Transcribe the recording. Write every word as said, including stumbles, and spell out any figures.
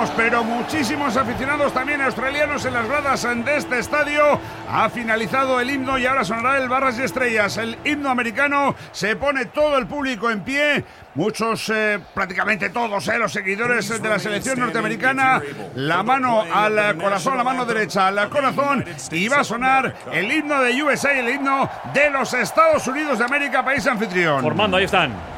muchísimos, pero muchísimos aficionados también australianos en las gradas de este estadio. Ha finalizado el himno y ahora sonará el Barras y Estrellas, el himno americano. Se pone todo el público en pie. Muchos, eh, prácticamente todos, eh, los seguidores de la selección norteamericana, la mano al corazón, la mano derecha al corazón, y va a sonar el himno de U S A, el himno de los Estados Unidos de América, país anfitrión. Formando, ahí están.